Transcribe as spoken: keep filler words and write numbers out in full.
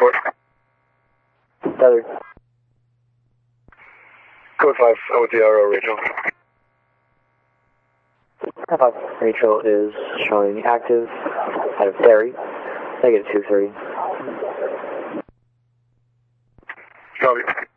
report. Feather. Code five, I'm with the R O, Rachel. Code five, Rachel is showing active out of Derry, negative two three. Copy.